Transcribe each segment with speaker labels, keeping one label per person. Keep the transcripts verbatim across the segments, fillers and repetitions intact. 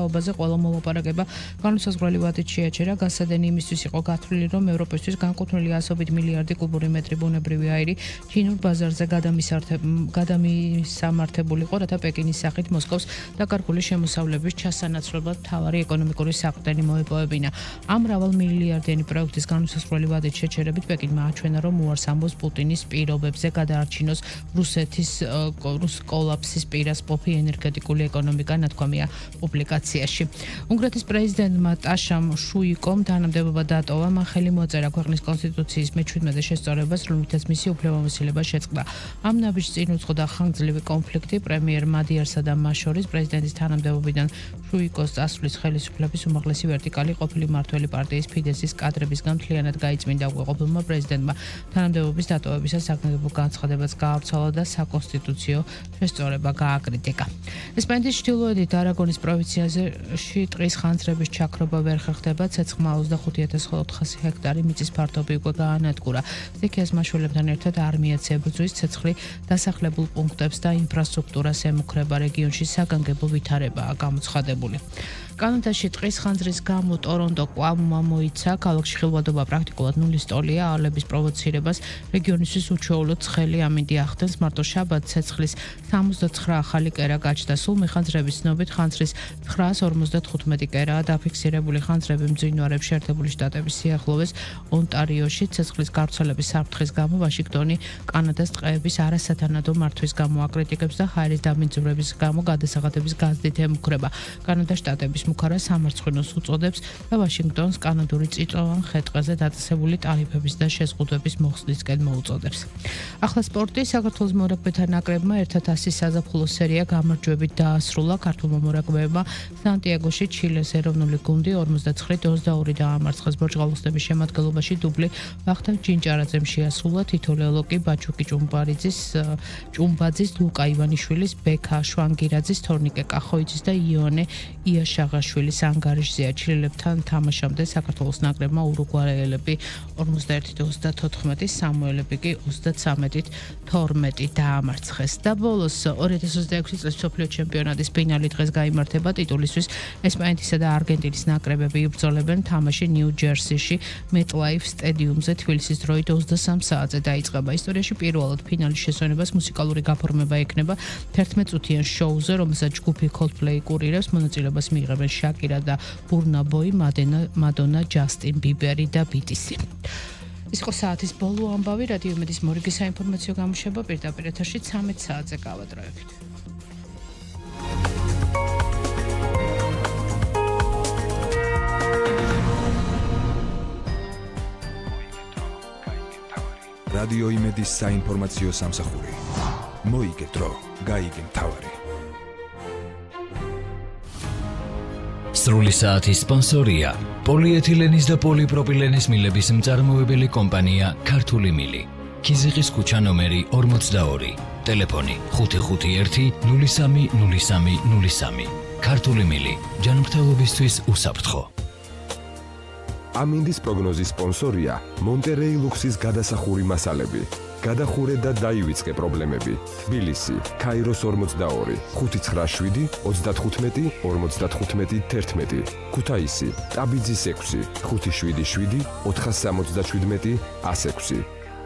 Speaker 1: თაობაზე ყველა მოლაპარაკება განუსაზღვრელი ვადით შეაჩერა. გასადენი იმისთვის იყო გათვლილი, რომ ევროპისთვის განკუთვნილი ასობით მილიარდი კუბური მეტრი ბუნებრივი აირი ჩინურ ბაზარზე გადამისამართებულიყო, რათა პეკინის სახით მოსკოვს დაკარგული შემოსავლების ჩასანაცვლებლად მთავარი ეკონომიკური საყრდენი მოეპოვებინა. ამ მრავალ მილიარდიანი პროექტის განუსაზღვრელი ვადით შეჩერებით პეკინმა აჩვენა, რომ უარს ამბობს პუტინის პირობებზე გადაარჩინოს რუსეთის რუს კოლაფსის პირას ყოფი ენერგეტიკული ეკონომიკა, ნათქვამია პუბლიკაციაში. უნგრეთის პრეზიდენტმა ტაშამ შუიკომ თანამდებობა დატოვა. მან ხელი მოაწერა ქვეყნის კონსტიტუციის მეჩვიდმეტე შესწორებას, რომლითაც მისი უფლებამოსილება შეწყდა. ამ ნაბიჯს წინ უძღოდა ხანგრძლივი კონფლიქტი პრემიერ მადიარსა და მას შორის. პრეზიდენტის თანამდებობიდან შუიკოს წასვლის ხელისუფლების უმაღლესი ვერტიკალი ყოფილი მმართველი პარტიის ფიდესის კადრებისგან მთლიანად გაიწმინდა. უკვე ყოფილმა პრეზიდენტმა თანამდებობის დატოვებისას საგანგებო განცხადებაც გაავრცელა და საკონსტიტუციო შესწორება გააკრიტიკა. ესპანეთის ჩრდილოეთით არაგონის პროვინციაში ტყის ხანძრების ჩაქრობა ვერ ხერხდება. ცეცხლმა ოცდახუთი ათას ოთხასი ჰექტარი მიწის ფართობი უკვე გაანადგურა. სტიქიას მაშველებთან ერთად არმიაც ებრძვის ცეცხლი დასახლებულ პუნქტებს და ინფრასტრუქტურას ემუქრება. რეგიონში საგანგებო ვითარებაა გამოცხადებული. კანადაში ტყის ხანძრის გამო ტორონტო კვლავ მოიცა. ქალაქში ხილვადობა პრაქტიკულად ნულის ტოლია. ალების პროვოცირებას რეგიონისთვის უჩვეულოდ ცხელი ამინდი ახდენს. მარტო შაბათს ცეცხლის სამოცდაცხრა ახალი კერა გაჩნდა. სულ მეხანძრების ცნობით ხანძრის ცხრაას ორმოცდათხუთმეტი კერაა დაფიქსირებული. ხანძრები მძვინვარებს შეერთებული შტატების სიახლოვეს ონტარიოში ცეცხლის გავრცელების საფრთხის გამო ვაშინგტონი კანადას ტყეების არასათანადო მართვის გამო აკრიტიკებს და ჰაერის დამინძვრების გამო გადასახადების გაზდით ემუქრება. კანადა შტატების მუქარა სამარცხვინოს უწოდებს და ვაშინგტონს კანადური წიწვოვან ხე-ტყეზე დაწესებული ტარიფების და შეზღუდვების მოხსნისკენ მოუწოდებს. ახლა სპორტი. საქართველოს მორაგბეთა ნაკრებმა ერთად ასი საზაფხულო სერია გამარჯვებით დაასრულა. ქართულმა მორაგბეებმა სანტიაგოში ჩილეს ეროვნული გუნდი ორმოცდაცხრით ოცდაორი დაამარცხეს. ბორჯღალოსნების შემადგენლობაში დუბლი ვახტანგ ჯინჭარაძემ შეასრულა. თითო ლელო კი ბაჩუკი ჭუმბარიძის ჭუმბაძის, ლუკა ივანიშვილის, ბექა შვანგირაძის, თორნიკე კახოიძის და იონე იაშაღაშვილის ანგარიშზეა. ჩილელებთან თამაშამდე საქართველოს ნაკრებმა ურუგვაელები ორმოცდაერთი ოცდათოთხმეტი, სამოელები კი ოცდაცამეტი თორმეტი დაამარცხეს. და ბოლოს ორი ათას ოცდაექვსი წლის მსოფლიო ჩემპიონატის ფინალი დღეს გაიმართება. ტიტულისთვის ესპანეთისა და არგენტინის ნაკრებები იბრძოლებენ. თამაში ნიუ-ჯერსიში მეტლაიფ სტადიუმზე თბილისის დროით ოცდასამ საათზე დაიწყება. ისტორიაში პირველად ფინალის შესვენებას მუსიკალური გაფორმება ექნება თერთმეტ-წუთიან შოუზე, რომელსაც ჯგუფი Coldplay კურირებს. მონაწილეობას მიიღებენ შაკირა და ბურნა ბოი, მადონა, ჯასტინ ბიბერი და ბიტისი. ის იყო საათის ბოლო ამბავი. რადიო იმედის მორიგი საინფორმაციო გამოშვება პირდაპირ ეთერში ცამეტ საათზე გავადროებით.
Speaker 2: რადიო იმედის საინფორმაციო სამსახური. მოიგეთრო, გაიგე მთავარი.
Speaker 3: სრული საათის სპონსორია პოლიეთილენის და პოლიპროპილენის მილების მწარმოებელი კომპანია ქართული მილი. ქიზიყის ქუჩა ნომერი ორმოცდაორი. ტელეფონი ხუთი ხუთი ერთი ნული სამი ნული სამი ნული სამი. ქართული მილი. ჯანმრთელობისთვის უსაფრთხო.
Speaker 2: ამინდის პროგნოზის სპონსორია მონტერეი ლუქსის გადასახური მასალები. გადახურე და დაივიწყე პრობლემები. თბილისი, ქაიროს ორმოცდაორი, ხუთი ცხრა შვიდი ოცდათხუთმეტი ორმოცდათხუთმეტი თერთმეტი. ქუთაისი, ტაბიძის ექვსი, ხუთი შვიდი შვიდი ოთხას სამოცდაშვიდმეტი ას ექვსი.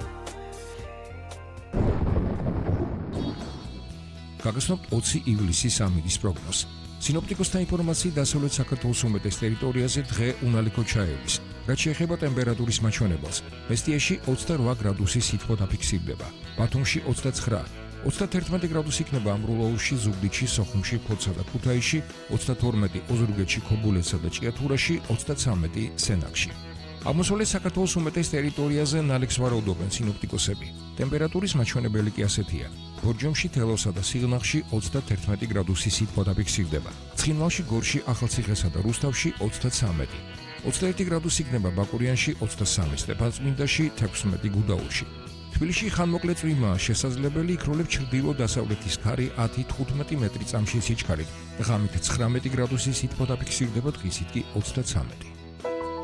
Speaker 2: გაგაცნობთ ოცი ივლისის ამინდის პროგნოზს. სინოპტიკოსთა ინფორმაციით დასავლეთ საქართველოს უმეტეს ტერიტორიაზე დღე უნალიქო ჩაევის. რაც შეეხება ტემპერატურის მაჩვენებელს, მესტიაში ოცდარვა გრადუსი სითბო დაფიქსირდება, ბათუმში ოცდაცხრა, ოცდათერთმეტი გრადუსი იქნება ამბროლაურში, ზუგდიდში, სოხუმში, ფოთსა და ქუთაისში, ოცდათორმეტი ოზურგეთში, ქობულეთსა და ჭიათურაში, ოცდაცამეტი სენაკში. აღმოსავლეთ საქართველოს უმეტეს ტერიტორიაზე ნალექს ვარაუდობენ სინოპტიკოსები. ტემპერატურის მაჩვენებელი კი ასეთია. ბორჯომში, თელავსა და სიღნაღში ოცდათერთმეტი გრადუსი სითბო დაფიქსირდება. ცხინვალში, გორში, ახალციხესა და რუსთავში ოცდაცამეტი. ოცდაერთი გრადუსი იქნება ბაკურიანში, ოცდასამი სტეფანწმინდაში, თექვსმეტი გუდაურში. თბილისში ხანმოკლე წვიმაა შესაძლებელი, იქროლებს ჩრდილო-დასავლეთის ქარი ათი თხუთმეტი მეტრი წამში სიჩქარით. ღამით ცხრამეტი გრადუსი სითბო დაფიქსირდება, დღისით კი ოცდაცამეტი.